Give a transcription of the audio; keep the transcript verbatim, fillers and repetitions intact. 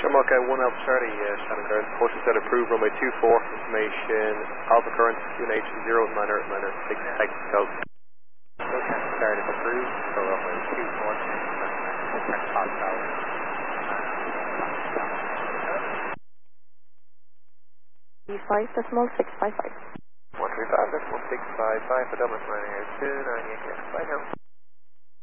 Maka one Alpha Charlie, uh, Shannon Current, course set approved, runway two four, information, Alpha Current, Q N H zero, niner, niner, six, technical. Okay, started approved, so runway two four, Alpha five decimal six five five. one three five decimal six five five for Dublin, nine eight two, nine eight, bye now.